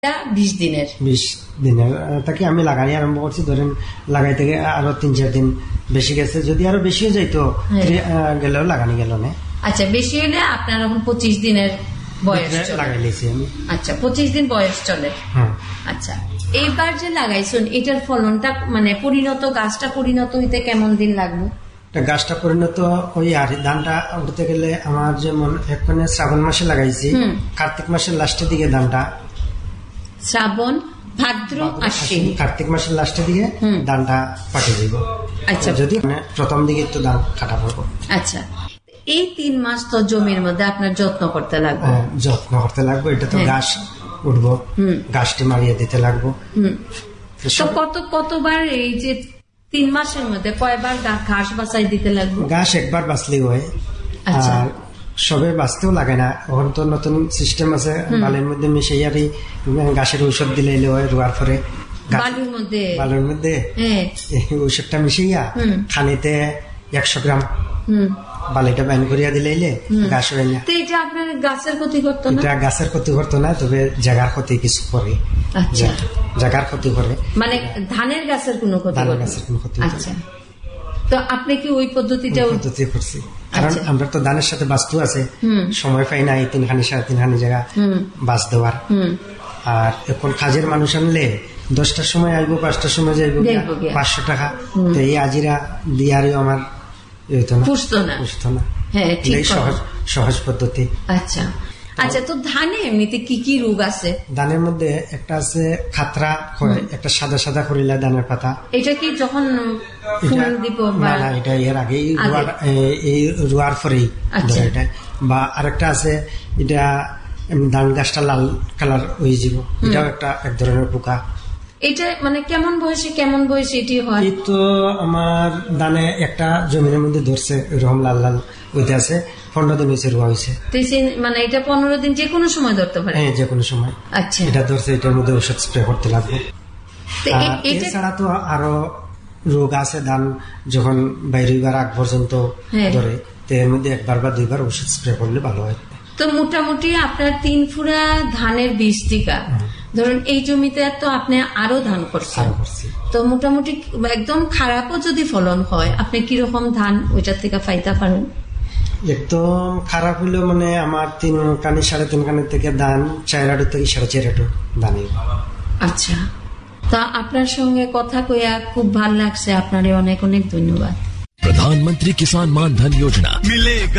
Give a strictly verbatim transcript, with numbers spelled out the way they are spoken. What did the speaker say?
বিশ দিনের বিশ দিনের তাকে আমি লাগানি আরম্ভ করছি, ধরেন লাগাই থেকে আরো তিন চার দিন বেশি গেছে, যদি আরো বেশিও যাইতো গেলেও লাগানি গেল না। আচ্ছা, বেশি হলে আপনার এখন পঁচিশ দিনের বয়স লাগাই নিয়েছি আমি। আচ্ছা, পঁচিশ দিন বয়স চলে। আচ্ছা, এইবার যে লাগাইছেন এটার ফলনটা মানে পরিণত গাছটা পরিণত হইতে কেমন দিন লাগবে? গাছটা পরিণত ওই আর ধানটা উঠতে গেলে আমার যেমন এখানে শ্রাবণ মাসে লাগাইছি, কার্তিক মাসের লাস্টের দিকে ধানটা, শ্রাবণ ভাদ্র আশ্বিন কার্তিক মাসের লাস্টের দিকে ধানটা পাঠিয়ে দিব। আচ্ছা, যদি মানে প্রথম দিকে একটু ধান কাটা পড়বো। আচ্ছা, এই তিন মাস তো জমির মধ্যে আপনার যত্ন করতে লাগবে। যত্ন করতে লাগবে, এটা তো গাছ উঠবো, গাছটি মারিয়ে দিতে লাগবো। তো কত কতবার এই যে তিন মাসের মধ্যে কয়বার ঘাস বাছাই দিতে লাগবে? ঘাস একবার বাছলেই হয়, আর সবে বাঁচতেও লাগে না। এখন তো নতুন সিস্টেম আছে, বালির মধ্যে মিশাইয়ারই গাছের ঔষধ দিলে হয়, রোয়ার পরে বালুর মধ্যে বালুর মধ্যে ঔষধটা মিশাইয়া খানিতে একশো গ্রাম বালিটা বাইন করিয়া দিলে গাছ হয় না। এটা আপনার গাছের ক্ষতি করতো না? এটা গাছের ক্ষতি করতো না, তবে জায়গার ক্ষতি কিছু করে। আচ্ছা, জায়গার ক্ষতি করে, মানে ধানের গাছের কোনো ক্ষতি? ধানের গাছের কোনো ক্ষতি। আচ্ছা, তো আপনি কি ওই পদ্ধতিটা পদ্ধতি করছি? কারণ আমরা তো ধানের সাথে বাস্তু আছে, সময় পাই না এই তিনখানি সাড়ে তিনখানি জায়গা বাস দেওয়ার। আর এখন কাজের মানুষ আনলে দশটার সময় আসবো, পাঁচটার সময় যাইবো, পাঁচশো টাকা তো এই আজিরা দিয়ারও আমার পুষতো না পুষতো না। হ্যাঁ, ঠিক, সহজ সহজ পদ্ধতি। আচ্ছা আচ্ছা, তো ধানে এমনিতে কি কি রোগ আছে? ধানের মধ্যে একটা আছে খাতরা হয়, একটা সাদা সাদা করিলা ধানের পাতা। এটা কি যখন ফুল দিব? না না, এটা এর আগেই এই রোয়ার পরেই এটা। বা আরেকটা আছে, এটা ধান গাছটা লাল কালার হয়ে যাব, এটাও একটা এক ধরনের পোকা। এটা মানে কেমন বয়সে কেমন বয়সে এটি হয়? এই তো আমার ধানে একটা জমিনের মধ্যে ধরছে, এরকম লাল লাল হইতে আছে, পনেরো দিন হয়েছে রোয়া হয়েছে। মানে এটা পনেরো দিন যে কোনো সময় ধরতে পারে? হ্যাঁ, যে কোনো সময়। আচ্ছা, এটা ধরছে, এটার মধ্যে ওষুধ স্প্রে করতে লাগবে। এছাড়া তো আরো রোগ আছে, ধান যখন বাইরেবার আগ পর্যন্ত ধরে, তো এর মধ্যে একবার বা দুইবার ওষুধ স্প্রে করলে ভালো হয়। তো মোটামুটি আপনার তিন ফুরা ধানের বীজ টিকা, ধরুন এই জমিতে তো আপনি আরো ধান করছেন, তো মোটামুটি একদম খারাপও যদি ফলন হয় আপনি কিরকম ধান ওইটার থেকে পাইতে পারেন? একদম খারাপ হইলো মানে আমার তিন কানি সাড়ে তিন কানি থেকে ধান চার আটু থেকে সাড়ে চার আটু ধান। আচ্ছা, তা আপনার সঙ্গে কথা কইয়া খুব ভালো লাগছে, আপনারে অনেক অনেক ধন্যবাদ। प्रधानमंत्री किसान मान धन योजना मिलेगा